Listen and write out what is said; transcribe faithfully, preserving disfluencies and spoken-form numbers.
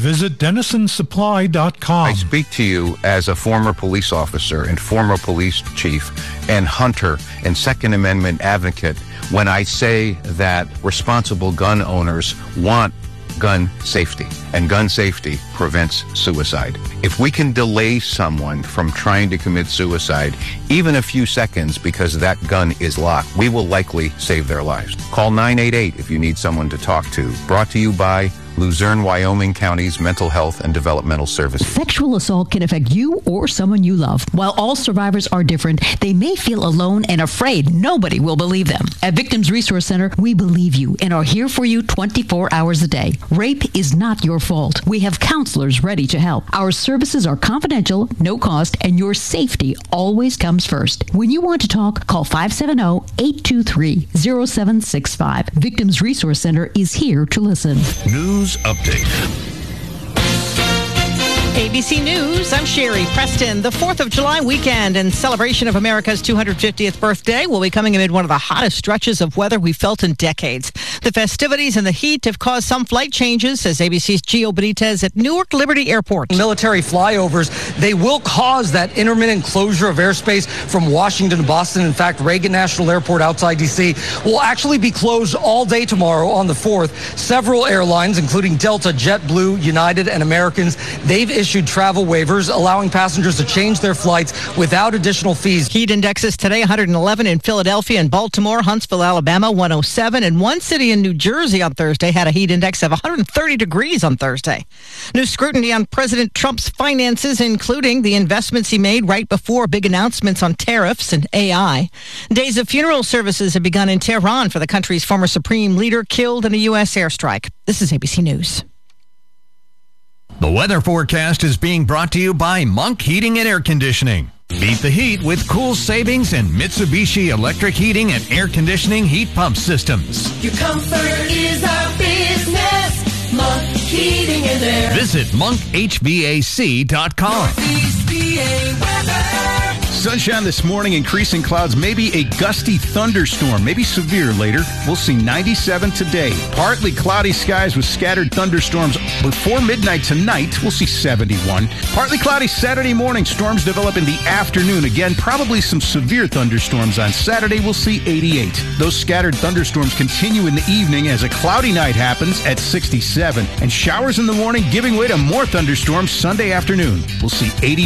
Visit Dennison Supply dot com. I speak to you as a former police officer and former police chief and hunter and Second Amendment advocate when I say that responsible gun owners want gun safety, and gun safety prevents suicide. If we can delay someone from trying to commit suicide even a few seconds because that gun is locked, we will likely save their lives. Call nine eight eight if you need someone to talk to. Brought to you by Luzerne, Wyoming County's Mental Health and Developmental Services. Sexual assault can affect you or someone you love. While all survivors are different, they may feel alone and afraid nobody will believe them. At Victims Resource Center, we believe you and are here for you twenty-four hours a day. Rape is not your fault. We have counselors ready to help. Our services are confidential, no cost, and your safety always comes first. When you want to talk, call five seven zero, eight two three, zero seven six five. Victims Resource Center is here to listen. News Update. A B C News, I'm Sherry Preston. The fourth of July weekend in celebration of America's two hundred fiftieth birthday will be coming amid one of the hottest stretches of weather we've felt in decades. The festivities and the heat have caused some flight changes, says A B C's Gio Benitez at Newark Liberty Airport. Military flyovers, they will cause that intermittent closure of airspace from Washington to Boston. In fact, Reagan National Airport outside D C will actually be closed all day tomorrow on the fourth. Several airlines, including Delta, JetBlue, United, and Americans, they've issued travel waivers allowing passengers to change their flights without additional fees. Heat indexes today, one hundred eleven in Philadelphia and Baltimore, Huntsville, Alabama, one oh seven, and one city in New Jersey on Thursday had a heat index of one hundred thirty degrees on Thursday. New scrutiny on President Trump's finances, including the investments he made right before big announcements on tariffs and A I. Days of funeral services have begun in Tehran for the country's former supreme leader killed in a U S airstrike. This is A B C News. The weather forecast is being brought to you by Monk Heating and Air Conditioning. Beat the heat with cool savings and Mitsubishi electric heating and air conditioning heat pump systems. Your comfort is our business. Monk Heating and Air. Visit monk h v a c dot com. Northeast P A weather. Sunshine this morning, increasing clouds, maybe a gusty thunderstorm, maybe severe later. We'll see ninety-seven today. Partly cloudy skies with scattered thunderstorms before midnight tonight. We'll see seventy-one. Partly cloudy Saturday morning. Storms develop in the afternoon. Again, probably some severe thunderstorms on Saturday. We'll see eighty-eight. Those scattered thunderstorms continue in the evening as a cloudy night happens at sixty-seven. And showers in the morning giving way to more thunderstorms Sunday afternoon. We'll see eighty.